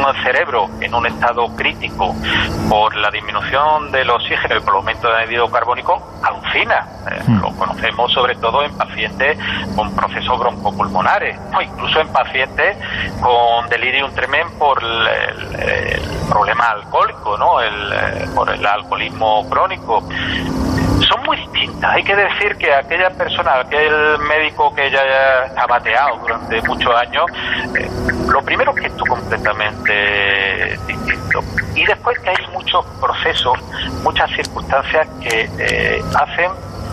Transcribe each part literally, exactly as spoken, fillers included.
cerebro en un estado crítico por la disminución del oxígeno y por el aumento del anhídrido carbónico, alucina. Eh, mm. Lo conocemos sobre todo en pacientes con procesos broncopulmonares, o incluso en pacientes con delirium tremens por el, el, el problema alcohólico, ¿no? El, por el alcoholismo crónico. Son muy distintas. Hay que decir que aquella persona, aquel médico que ya ha bateado durante muchos años, eh, lo primero es que esto completamente distinto. Y después que hay muchos procesos, muchas circunstancias que eh, hacen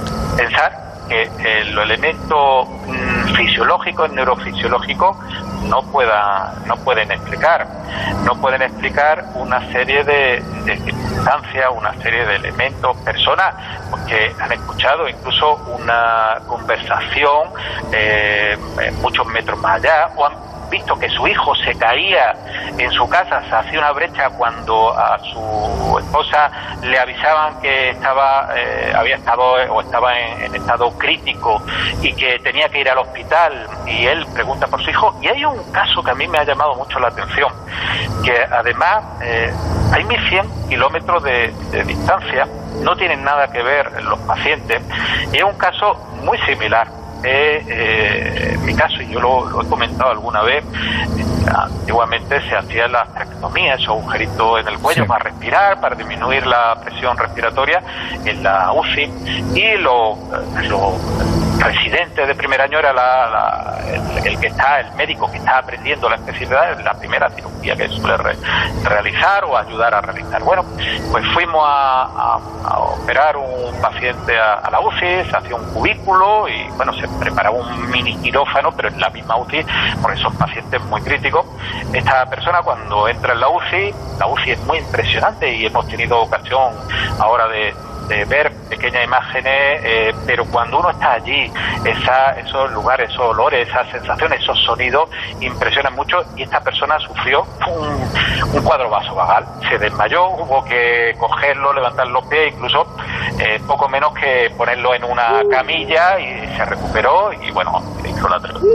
pensar que eh, los elementos mm, fisiológicos, neurofisiológicos, no pueda, no pueden explicar, no pueden explicar una serie de, de circunstancias, una serie de elementos, personas que han escuchado incluso una conversación eh, muchos metros más allá, o han visto que su hijo se caía en su casa, se hacía una brecha cuando a su esposa le avisaban que estaba eh, había estado o estaba en, en estado crítico y que tenía que ir al hospital, y él pregunta por su hijo. Y hay un caso que a mí me ha llamado mucho la atención, que además eh, hay mil cien kilómetros de, de distancia, no tienen nada que ver los pacientes, y es un caso muy similar. Eh, eh, en mi caso, y yo lo, lo he comentado alguna vez, eh, antiguamente se hacía la tractomía, esos agujeritos en el cuello, sí, para respirar, para disminuir la presión respiratoria en la U C I, y los lo residentes de primer año era la, la, el, el que está, el médico que está aprendiendo la especialidad, la primera cirugía que suele re, realizar o ayudar a realizar. Bueno, pues fuimos a, a, a operar un paciente a, a la U C I, se hacía un cubículo y bueno, se preparaba un mini quirófano, pero en la misma U C I, porque son pacientes muy críticos. Esta persona, cuando entra en la U C I, la U C I es muy impresionante y hemos tenido ocasión ahora de de ver pequeñas imágenes, eh, pero cuando uno está allí, esa, esos lugares, esos olores, esas sensaciones, esos sonidos impresionan mucho, y esta persona sufrió un, un cuadro vasovagal, se desmayó, hubo que cogerlo, levantar los pies, incluso eh, poco menos que ponerlo en una camilla, y se recuperó y bueno, hizo la tele.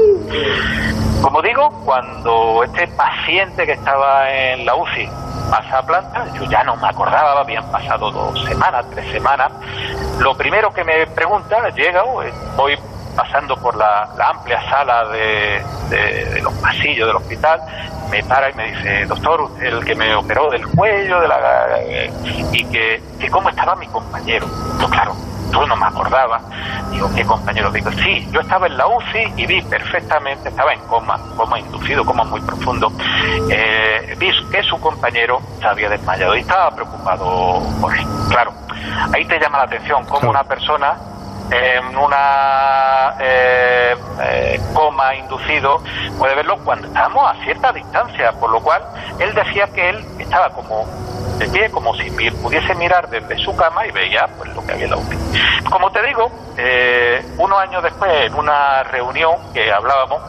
Como digo, cuando este paciente que estaba en la U C I pasa a planta, yo ya no me acordaba, habían pasado dos semanas, tres semanas. Lo primero que me pregunta, llega, voy pasando por la, la amplia sala de, de, de los pasillos del hospital, me para y me dice: doctor, usted el que me operó del cuello, de la eh, y que, que cómo estaba mi compañero. Yo, claro, yo no me acordaba. Digo, ¿qué compañero? Digo, sí, yo estaba en la U C I y vi perfectamente, estaba en coma, coma inducido, coma muy profundo. Eh, vi que su compañero se había desmayado y estaba preocupado por él. Claro, ahí te llama la atención cómo una persona en una eh, eh, coma inducido puede verlo cuando estamos a cierta distancia, por lo cual él decía que él estaba como de pie, como si pudiese mirar desde su cama y veía pues lo que había en la U C I. Como te digo, eh, unos años después, en una reunión que hablábamos,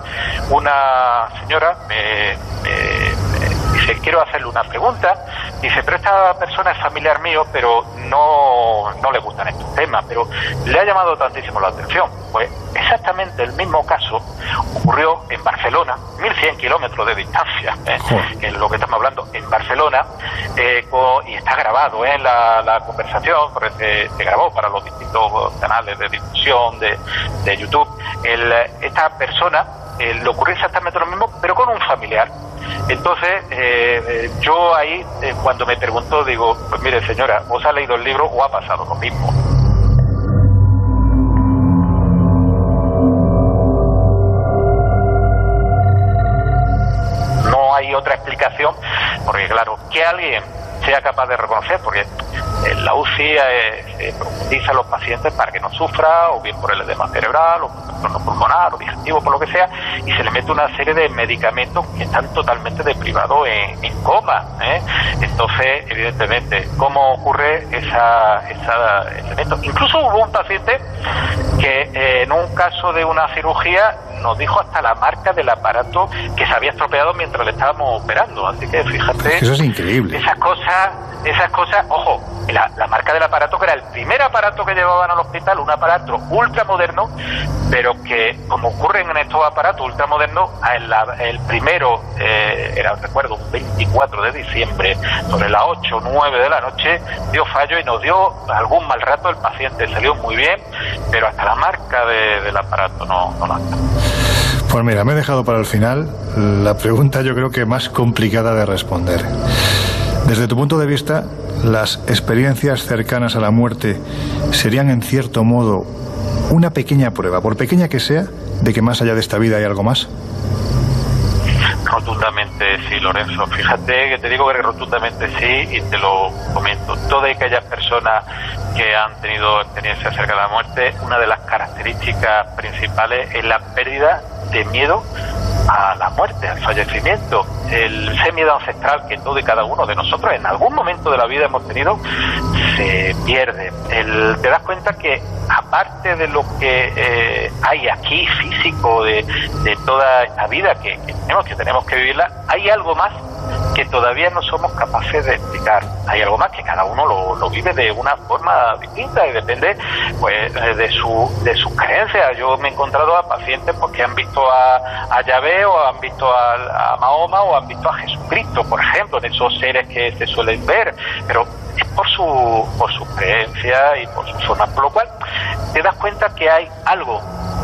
una señora me, me, me dice: quiero hacerle una pregunta. Dice: pero esta persona es familiar mío, pero no, no le gustan estos temas, pero le ha llamado tantísimo la atención. Pues exactamente el mismo caso ocurrió en Barcelona, mil cien kilómetros de distancia, ¿eh? En lo que estamos hablando, en Barcelona, eh, con, y está grabado en ¿eh? la, la conversación, porque se, se grabó para los distintos canales de difusión de, de YouTube. El, esta persona eh, le ocurrió exactamente lo mismo, pero con un familiar. Entonces, eh, yo ahí, eh, cuando me preguntó, digo: pues mire, señora, ¿os ha leído el libro o ha pasado lo mismo? No hay otra explicación, porque claro, que alguien sea capaz de reconocer, porque en la U C I eh, se profundiza a los pacientes para que no sufra, o bien por el edema cerebral, o por el trastorno pulmonar, o digestivo, por lo que sea, y se le mete una serie de medicamentos que están totalmente deprivados en, en coma, ¿eh? Entonces, evidentemente, ¿cómo ocurre esa, esa elemento? Incluso hubo un paciente que eh, en un caso de una cirugía nos dijo hasta la marca del aparato que se había estropeado mientras le estábamos operando. Así que fíjate, eso es increíble. Esas cosas, esas cosas, ojo, la, la marca del aparato, que era el primer aparato que llevaban al hospital, un aparato ultramoderno, pero que, como ocurren en estos aparatos ultramodernos, el, el primero, eh, era, recuerdo, un veinticuatro de diciembre, sobre las ocho o nueve de la noche, dio fallo y nos dio algún mal rato. El paciente salió muy bien, pero hasta la marca de, del aparato no, no la está. Pues mira, me he dejado para el final la pregunta, yo creo que más complicada de responder. Desde tu punto de vista, ¿las experiencias cercanas a la muerte serían en cierto modo una pequeña prueba, por pequeña que sea, de que más allá de esta vida hay algo más? Rotundamente sí, Lorenzo. Fíjate que te digo que rotundamente sí, y te lo comento. Todas aquellas personas que han tenido experiencias cerca de la muerte, una de las características principales es la pérdida de miedo a la muerte, al fallecimiento. El ese miedo ancestral que todo y cada uno de nosotros en algún momento de la vida hemos tenido se pierde. El, te das cuenta que aparte de lo que eh, hay aquí físico de, de toda esta vida que, que tenemos que tenemos que vivirla, hay algo más que todavía no somos capaces de explicar. Hay algo más que cada uno lo, lo vive de una forma distinta y depende pues de su de sus creencias. Yo me he encontrado a pacientes pues, que han visto a, a Yahvé, o han visto a, a Mahoma, o han visto a Jesucristo, por ejemplo, en esos seres que se suelen ver, pero es por su por su creencia y por su forma, por lo cual te das cuenta que hay algo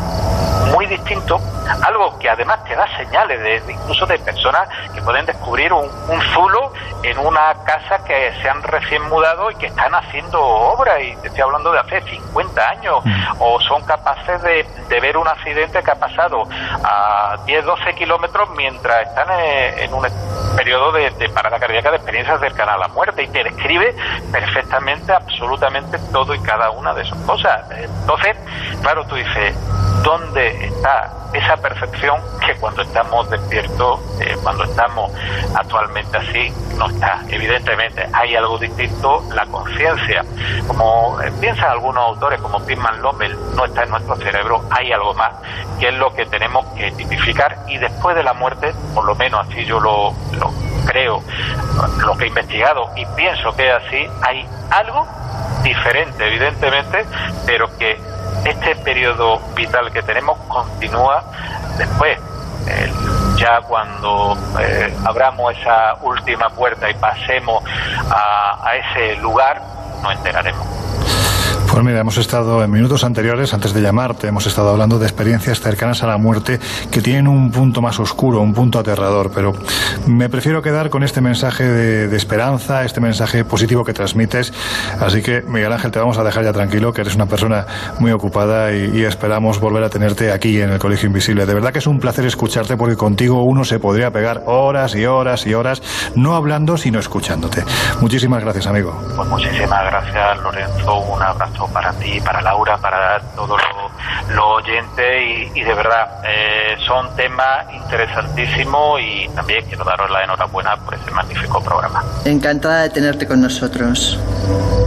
muy distinto, algo que además te da señales de, de incluso de personas que pueden descubrir un, un zulo en una casa que se han recién mudado y que están haciendo obra, y te estoy hablando de hace cincuenta años, o son capaces de, de ver un accidente que ha pasado a diez, doce kilómetros mientras están en, en un periodo de, de parada cardíaca, de experiencia cercana a la muerte, y te describe perfectamente, absolutamente todo y cada una de esas cosas. Entonces, claro, tú dices, ¿dónde está esa percepción que cuando estamos despiertos, eh, cuando estamos actualmente así, no está? Evidentemente hay algo distinto, la conciencia, como eh, piensan algunos autores como Pittman Lommel, no está en nuestro cerebro, hay algo más, que es lo que tenemos que tipificar, y después de la muerte, por lo menos así yo lo, lo creo, lo que he investigado y pienso que es así, hay algo diferente, evidentemente, pero que este periodo vital que tenemos continúa después. Eh, ya cuando eh, abramos esa última puerta y pasemos a, a ese lugar, nos enteraremos. Pues mira, hemos estado en minutos anteriores, antes de llamarte, hemos estado hablando de experiencias cercanas a la muerte que tienen un punto más oscuro, un punto aterrador, pero me prefiero quedar con este mensaje de, de esperanza, este mensaje positivo que transmites. Así que, Miguel Ángel, te vamos a dejar ya tranquilo, que eres una persona muy ocupada, y, y esperamos volver a tenerte aquí en el Colegio Invisible. De verdad que es un placer escucharte, porque contigo uno se podría pegar horas y horas y horas, no hablando, sino escuchándote. Muchísimas gracias, amigo. Pues muchísimas gracias, Lorenzo. Un abrazo para ti, para Laura, para todos los, los oyentes, y, y de verdad eh, son temas interesantísimos, y también quiero daros la enhorabuena por ese magnífico programa. Encantada de tenerte con nosotros.